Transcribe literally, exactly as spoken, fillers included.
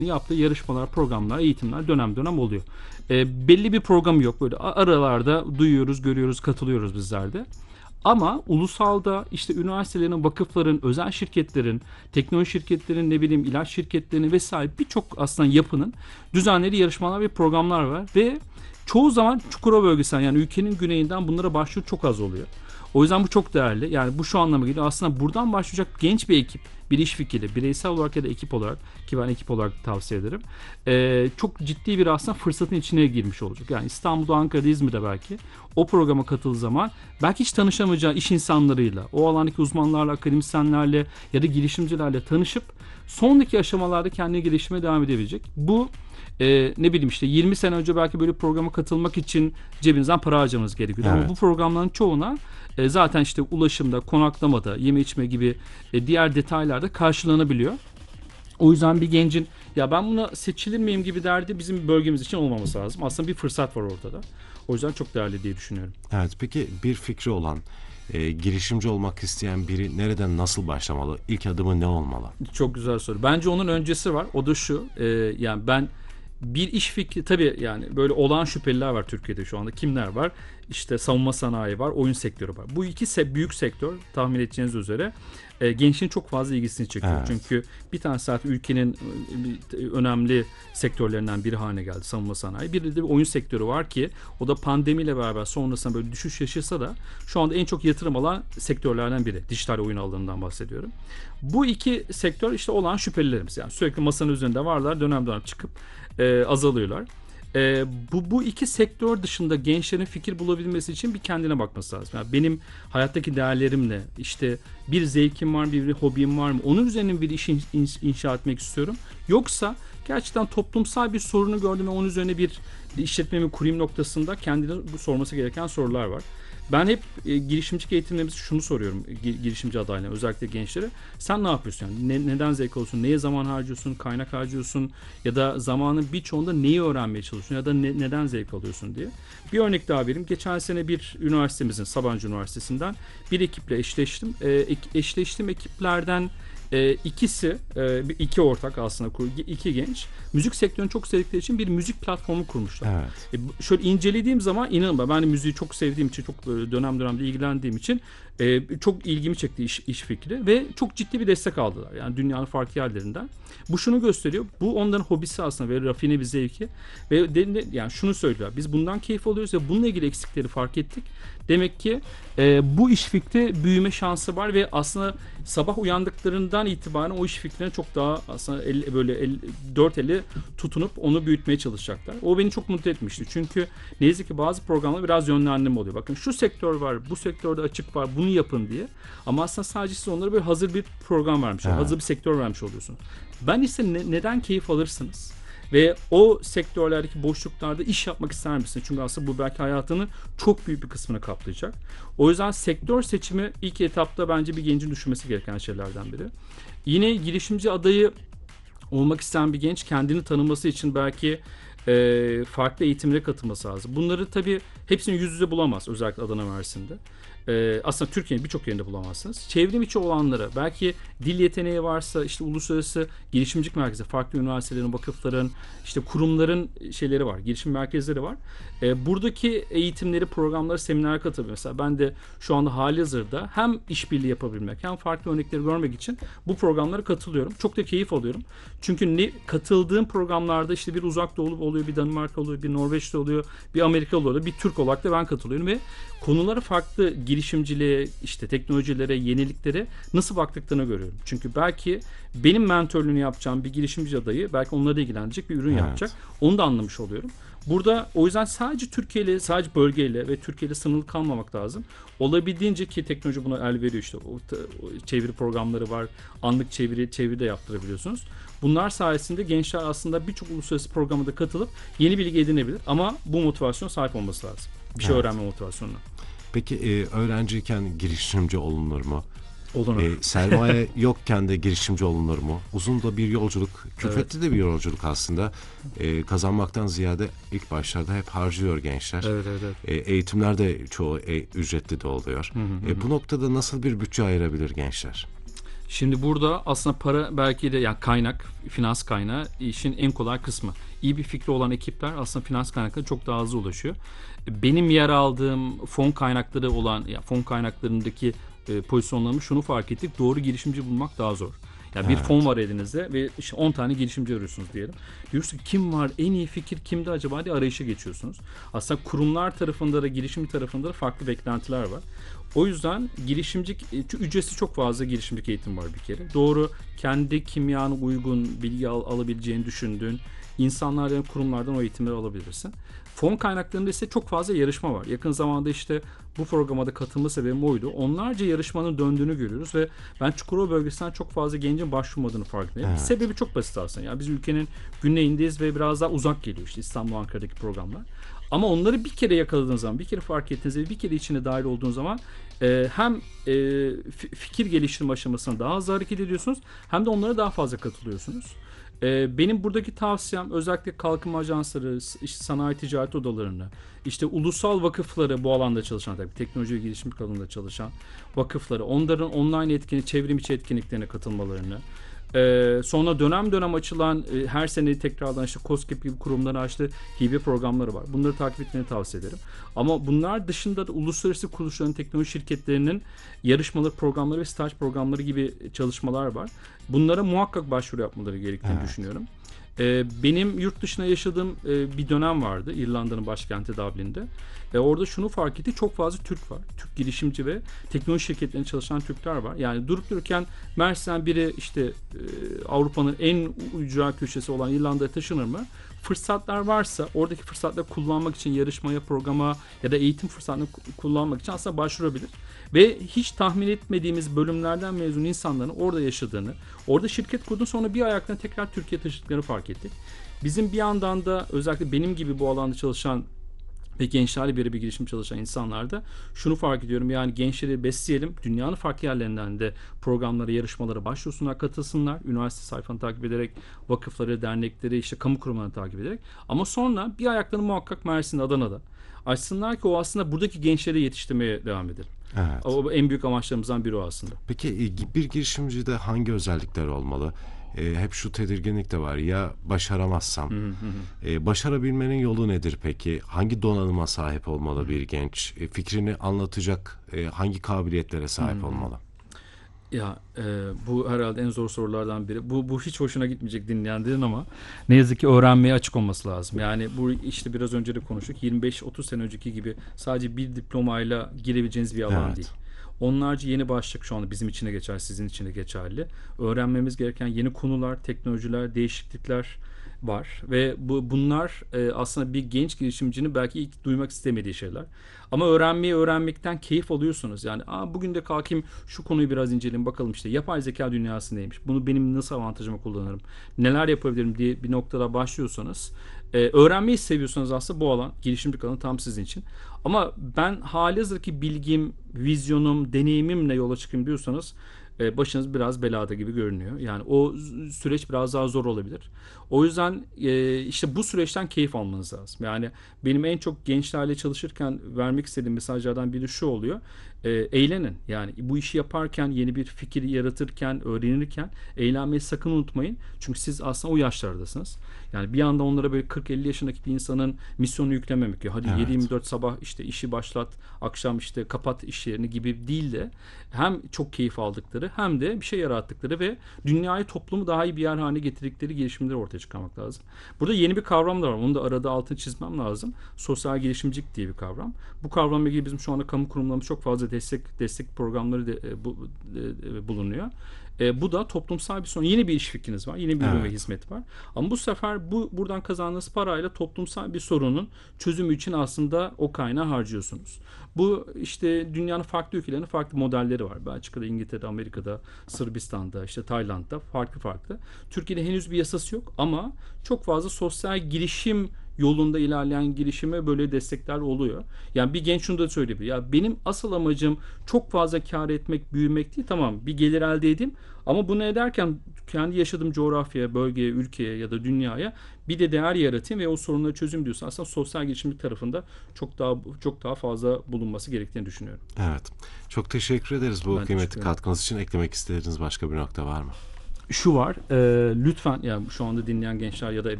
yaptığı yarışmalar, programlar, eğitimler dönem dönem oluyor. E, belli bir programı yok. Böyle aralarda duyuyoruz, görüyoruz, katılıyoruz bizler de. Ama ulusalda işte üniversitelerin, vakıfların, özel şirketlerin, teknoloji şirketlerin, ne bileyim ilaç şirketlerinin vesaire birçok aslında yapının düzenleri yarışmalar ve programlar var ve çoğu zaman Çukurova bölgesinden yani ülkenin güneyinden bunlara başvuru çok az oluyor. O yüzden bu çok değerli. Yani bu şu anlama geliyor. Aslında buradan başlayacak genç bir ekip, bir iş fikri, bireysel olarak ya da ekip olarak ki ben ekip olarak tavsiye ederim. Ee, çok ciddi bir aslında fırsatın içine girmiş olacak. Yani İstanbul'da, Ankara'da, İzmir'de belki o programa katıldığı zaman belki hiç tanışamayacağı iş insanlarıyla, o alandaki uzmanlarla, akademisyenlerle ya da girişimcilerle tanışıp sonraki aşamalarda kendini geliştirmeye devam edebilecek. Bu e, ne bileyim işte yirmi sene önce belki böyle programa katılmak için cebinizden para harcamanız gerekiyordu. Evet. Ama bu programların çoğuna e, zaten işte ulaşımda, konaklamada, yeme içme gibi e, diğer detaylarda karşılanabiliyor. O yüzden bir gencin ya ben buna seçilir miyim gibi derdi bizim bölgemiz için olmaması lazım. Aslında bir fırsat var ortada. O yüzden çok değerli diye düşünüyorum. Evet, peki bir fikri olan, e, girişimci olmak isteyen biri nereden nasıl başlamalı? İlk adımı ne olmalı? Çok güzel soru. Bence onun öncesi var. O da şu. E, yani ben bir iş fikri tabii yani böyle olağan şüpheliler var Türkiye'de şu anda. Kimler var? İşte savunma sanayi var, oyun sektörü var. Bu iki se- büyük sektör tahmin edeceğiniz üzere e, gençliğin çok fazla ilgisini çekiyor. Evet. Çünkü bir tanesi zaten ülkenin e, önemli sektörlerinden biri haline geldi savunma sanayi. Bir de bir oyun sektörü var ki o da pandemiyle beraber sonrasında böyle düşüş yaşasa da şu anda en çok yatırım alan sektörlerden biri. Dijital oyun alanından bahsediyorum. Bu iki sektör işte olan şüphelilerimiz. Yani sürekli masanın üzerinde varlar, dönem dönem çıkıp e, azalıyorlar. E, bu, bu iki sektör dışında gençlerin fikir bulabilmesi için bir kendine bakması lazım. Yani benim hayattaki değerlerimle işte bir zevkim var mı, bir hobim var mı? Onun üzerine bir iş in, in, inşa etmek istiyorum. Yoksa gerçekten toplumsal bir sorunu gördüm ve onun üzerine bir işletmemi kurayım noktasında kendine sorması gereken sorular var. Ben hep e, girişimcilik eğitimlerimizde şunu soruyorum e, girişimci adaylarına, özellikle gençlere. Sen ne yapıyorsun? Yani ne, neden zevk alıyorsun? Neye zaman harcıyorsun? Kaynak harcıyorsun? Ya da zamanın birçoğunda neyi öğrenmeye çalışıyorsun? Ya da ne, neden zevk alıyorsun diye. Bir örnek daha vereyim. Geçen sene bir üniversitemizin, Sabancı Üniversitesi'nden bir ekiple eşleştim. E, eşleştiğim ekiplerden E, ikisi, e, iki ortak aslında, iki genç müzik sektörünü çok sevdikleri için bir müzik platformu kurmuşlar. Evet. E, şöyle incelediğim zaman inanın ben de müziği çok sevdiğim için, çok dönem dönemde ilgilendiğim için e, çok ilgimi çekti iş, iş fikri ve çok ciddi bir destek aldılar. Yani dünyanın farklı yerlerinden. Bu şunu gösteriyor. Bu onların hobisi aslında ve rafine bir zevki ve de, yani şunu söylüyorlar. Biz bundan keyif alıyoruz ve bununla ilgili eksikleri fark ettik. Demek ki e, bu iş fikri büyüme şansı var ve aslında sabah uyandıklarından itibaren o iş fikrine çok daha aslında el, böyle el, dört eli tutunup onu büyütmeye çalışacaklar. O beni çok mutlu etmişti. Çünkü ne yazık ki bazı programlar biraz yönlendirme oluyor. Bakın şu sektör var, bu sektörde açık var, bunu yapın diye. Ama aslında sadece siz onlara böyle hazır bir program vermiş, evet. hazır bir sektör vermiş oluyorsunuz. Ben ise ne, neden keyif alırsınız? Ve o sektörlerdeki boşluklarda iş yapmak ister misiniz? Çünkü aslında bu belki hayatının çok büyük bir kısmını kaplayacak. O yüzden sektör seçimi ilk etapta bence bir gencin düşünmesi gereken şeylerden biri. Yine girişimci adayı olmak isteyen bir genç kendini tanıması için belki e, farklı eğitimlere katılması lazım. Bunları tabii hepsini yüz yüze bulamaz, özellikle Adana Mersin'de. Ee, aslında Türkiye'nin birçok yerinde bulamazsınız. Çevrim içi olanlara, belki dil yeteneği varsa işte uluslararası girişimcilik merkezi, farklı üniversitelerin, vakıfların, işte kurumların şeyleri var, girişim merkezleri var. Ee, buradaki eğitimleri, programları, seminerlere katılabilir. Mesela ben de şu anda halihazırda hem işbirliği yapabilmek hem farklı örnekleri görmek için bu programlara katılıyorum. Çok da keyif alıyorum. Çünkü ne, katıldığım programlarda işte bir Uzak Doğu oluyor, bir Danimarka oluyor, bir Norveç'te oluyor, bir Amerika oluyor, bir Türk olarak da ben katılıyorum ve konuları farklı girişimciliğe, işte teknolojilere, yeniliklere nasıl baktıklarını görüyorum. Çünkü belki benim mentörlüğünü yapacağım bir girişimci adayı belki onları da ilgilenecek bir ürün evet. yapacak. Onu da anlamış oluyorum. Burada o yüzden sadece Türkiye ile, sadece bölgeyle ve Türkiye ile sınırlı kalmamak lazım. Olabildiğince ki teknoloji buna el veriyor işte. O, o çeviri programları var. Anlık çeviri, çeviri de yaptırabiliyorsunuz. Bunlar sayesinde gençler aslında birçok uluslararası programa da katılıp yeni bilgi edinebilir. Ama bu motivasyona sahip olması lazım. Bir şey evet. öğrenme motivasyonuna. Peki e, öğrenciyken girişimci olunur mu? Olunur. E, sermaye yokken de girişimci olunur mu? Uzun da bir yolculuk, külfetli evet. de bir yolculuk aslında. E, kazanmaktan ziyade ilk başlarda hep harcıyor gençler. Evet, evet, evet. E, eğitimler de çoğu e, ücretli de oluyor. Hı hı, e, bu noktada nasıl bir bütçe ayırabilir gençler? Şimdi burada aslında para belki de yani kaynak, finans kaynağı işin en kolay kısmı. İyi bir fikri olan ekipler aslında finans kaynaklarına çok daha hızlı ulaşıyor. Benim yer aldığım fon kaynakları olan, yani fon kaynaklarındaki e, pozisyonlarımı şunu fark ettik. Doğru girişimci bulmak daha zor. Yani bir Evet. fon var elinizde ve işte on tane girişimci arıyorsunuz diyelim. Diyorsunuz ki kim var, en iyi fikir kimde acaba diye arayışa geçiyorsunuz. Aslında kurumlar tarafında da girişimci tarafında da farklı beklentiler var. O yüzden girişimcilik, ücretsiz çok fazla girişimcilik eğitim var bir kere. Doğru, kendi kimyana uygun bilgi al, alabileceğini düşündüğün insanlardan, kurumlardan o eğitimleri alabilirsin. Fon kaynaklarında ise çok fazla yarışma var. Yakın zamanda işte bu programa da katılma sebebim oydu. Onlarca yarışmanın döndüğünü görüyoruz ve ben Çukurova bölgesinden çok fazla gencin başvurmadığını farkındayım. Evet. Sebebi çok basit aslında. Yani biz ülkenin güneyindeyiz ve biraz daha uzak geliyor işte İstanbul, Ankara'daki programlar. Ama onları bir kere yakaladığınız zaman, bir kere fark ettiğiniz ve bir kere içine dahil olduğunuz zaman e, hem e, f- fikir geliştirme aşamasına daha hızlı hareket ediyorsunuz hem de onlara daha fazla katılıyorsunuz. E, benim buradaki tavsiyem özellikle kalkınma ajansları, işte sanayi ticaret odalarını, işte ulusal vakıfları, bu alanda çalışan, tabii teknoloji ve girişimcilik alanında çalışan vakıfları, onların online etkinlik, çevrim içi etkinliklerine katılmalarını, Ee, sonra dönem dönem açılan e, her sene tekrardan işte KOSGEB gibi kurumların açtığı hibe programları var. Bunları takip etmeni tavsiye ederim. Ama bunlar dışında da uluslararası kuruluşların, teknoloji şirketlerinin yarışmaları, programları ve staj programları gibi çalışmalar var. Bunlara muhakkak başvuru yapmaları gerektiğini Evet. düşünüyorum. Ee, benim yurt dışına yaşadığım e, bir dönem vardı. İrlanda'nın başkenti Dublin'de. E, orada şunu fark etti. Çok fazla Türk var. Türk girişimci ve teknoloji şirketlerinde çalışan Türkler var. Yani durup dururken Mersin'den biri işte e, Avrupa'nın en ücra köşesi olan İrlanda'ya taşınır mı? Fırsatlar varsa oradaki fırsatları kullanmak için yarışmaya, programa ya da eğitim fırsatını kullanmak için aslında başvurabilir. Ve hiç tahmin etmediğimiz bölümlerden mezun insanların orada yaşadığını, orada şirket kurduğunu sonra bir ayaktan tekrar Türkiye'ye taşıdıklarını fark ettik. Bizim bir yandan da özellikle benim gibi bu alanda çalışan ve gençlerle bir bir girişim çalışan insanlarda şunu fark ediyorum, yani gençleri besleyelim, dünyanın farklı yerlerinden de programlara, yarışmalara başvursunlar, katılsınlar, üniversite sayfanı takip ederek, vakıfları, dernekleri, işte kamu kurumlarını takip ederek, ama sonra bir ayaklarını muhakkak Mersin'de, Adana'da açsınlar ki o aslında buradaki gençleri yetiştirmeye devam edelim. Evet. O en büyük amaçlarımızdan biri o aslında. Peki e, bir girişimcide hangi özellikler olmalı? E, hep şu tedirginlik de var. Ya başaramazsam? E, başarabilmenin yolu nedir peki? Hangi donanıma sahip olmalı bir genç? E, fikrini anlatacak e, hangi kabiliyetlere sahip olmalı? Ya e, bu herhalde en zor sorulardan biri. Bu bu hiç hoşuna gitmeyecek dinleyenlerin ama ne yazık ki öğrenmeye açık olması lazım. Yani bu işte biraz önce de konuştuk. yirmi beş otuz sene önceki gibi sadece bir diplomayla girebileceğiniz bir alan Evet. değil. Onlarca yeni başlık şu anda bizim için de geçerli, sizin için de geçerli. Öğrenmemiz gereken yeni konular, teknolojiler, değişiklikler var ve bu bunlar e, aslında bir genç girişimcinin belki ilk duymak istemediği şeyler. Ama öğrenmeyi öğrenmekten keyif alıyorsunuz. Yani Aa, bugün de kalkayım şu konuyu biraz inceleyin bakalım, işte yapay zeka dünyası neymiş? Bunu benim nasıl avantajıma kullanırım? Neler yapabilirim diye bir noktada başlıyorsanız, e, öğrenmeyi seviyorsanız aslında bu alan, girişimcilik alanı tam sizin için. Ama ben halihazırdaki bilgim, vizyonum, deneyimimle yola çıkayım diyorsanız e, başınız biraz belada gibi görünüyor. Yani o süreç biraz daha zor olabilir. O yüzden e, işte bu süreçten keyif almanız lazım. Yani benim en çok gençlerle çalışırken vermek istediğim mesajlardan biri şu oluyor. E, eğlenin. Yani bu işi yaparken, yeni bir fikir yaratırken, öğrenirken eğlenmeyi sakın unutmayın. Çünkü siz aslında o yaşlardasınız. Yani bir anda onlara böyle kırk elli yaşındaki bir insanın misyonu yüklememek. Ya hadi Evet. yedi yirmi dört sabah işte işi başlat, akşam işte kapat iş yerini gibi değil de hem çok keyif aldıkları hem de bir şey yarattıkları ve dünyayı, toplumu daha iyi bir yer haline getirdikleri girişimleri ortaya çıkarmak lazım. Burada yeni bir kavram da var. Onu da arada altını çizmem lazım. Sosyal girişimcilik diye bir kavram. Bu kavramla ilgili bizim şu anda kamu kurumlarımız çok fazla destek destek programları de, e, bu, e, bulunuyor. E, bu da toplumsal bir sorun. Yeni bir iş fikriniz var. Yeni bir ürün Evet. ve hizmet var. Ama bu sefer bu buradan kazandığınız parayla toplumsal bir sorunun çözümü için aslında o kaynağı harcıyorsunuz. Bu işte dünyanın farklı ülkelerinin farklı modelleri var. Belçika'da, İngiltere'de, Amerika'da, Sırbistan'da, işte Tayland'da farklı farklı. Türkiye'de henüz bir yasası yok ama çok fazla sosyal girişim yolunda ilerleyen girişime böyle destekler oluyor. Yani bir genç şunu da söyleyebilir. Ya benim asıl amacım çok fazla kar etmek, büyümek değil. Tamam, bir gelir elde edeyim ama bunu ederken kendi yaşadığım coğrafyaya, bölgeye, ülkeye ya da dünyaya bir de değer yaratayım ve o sorunları çözüm diyorsun. Aslında sosyal girişimcilik tarafında çok daha çok daha fazla bulunması gerektiğini düşünüyorum. Evet. Çok teşekkür ederiz bu Ben kıymetli teşekkür ederim. katkınız için. Eklemek istediğiniz başka bir nokta var mı? Şu var, e, lütfen yani şu anda dinleyen gençler ya da